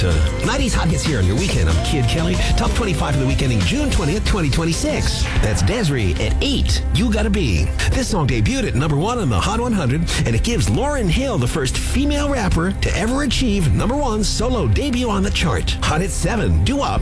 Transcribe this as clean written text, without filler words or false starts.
to 90s Hot Hits here on your weekend. I'm Kid Kelly. Top 25 of the week ending June 20th, 2026. That's Desiree at 8. You Gotta Be. This song debuted at number 1 on the Hot 100, and it gives Lauryn Hill the first female rapper to ever achieve number 1 solo debut on the chart. Hot Hit 7, Doo Wop.